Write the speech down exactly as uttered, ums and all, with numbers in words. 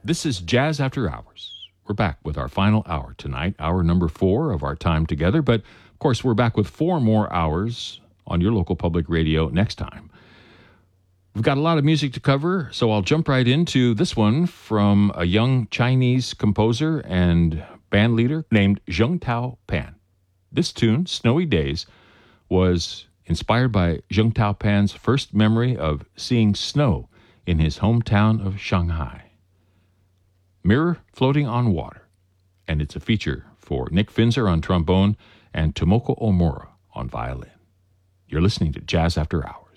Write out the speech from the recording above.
This is Jazz After Hours. We're back with our final hour tonight, hour number four of our time together. But, of course, we're back with four more hours on your local public radio next time. We've got a lot of music to cover, so I'll jump right into this one from a young Chinese composer and band leader named Zheng Tao Pan. This tune, Snowy Days, was inspired by Zheng Tao Pan's first memory of seeing snow in his hometown of Shanghai. Mirror Floating on Water, and it's a feature for Nick Finzer on trombone and Tomoko Omura on violin. You're listening to Jazz After Hours.